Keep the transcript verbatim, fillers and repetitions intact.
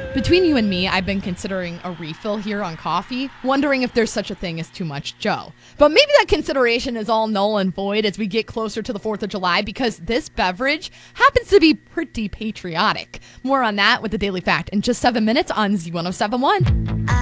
Between you and me, I've been considering a refill here on coffee, wondering if there's such a thing as too much Joe. But maybe that consideration is all null and void as we get closer to the fourth of July because this beverage happens to be pretty patriotic. More on that with the Daily Fact in just seven minutes on Z ten seventy-one.